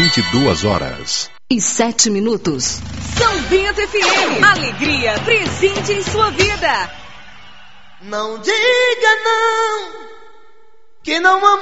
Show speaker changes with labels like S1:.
S1: 22h07. São Bento FM. Alegria presente em sua vida.
S2: Não diga não, que não ama.